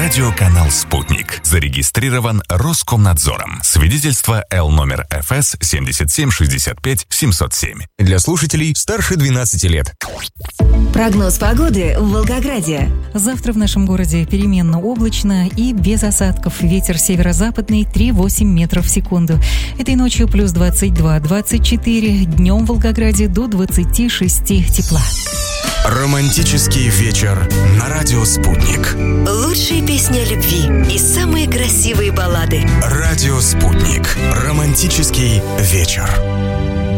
Радиоканал «Спутник». Зарегистрирован Роскомнадзором. Свидетельство Л номер ФС 7765-707. Для слушателей старше 12 лет. Прогноз погоды в Волгограде. Завтра в нашем городе переменно облачно и без осадков. Ветер северо-западный 3,8 метров в секунду. Этой ночью плюс 22-24. Днем в Волгограде до 26 тепла. Романтический вечер на радио «Спутник». Лучшие песни о любви и самые красивые баллады. Радио «Спутник». Романтический вечер.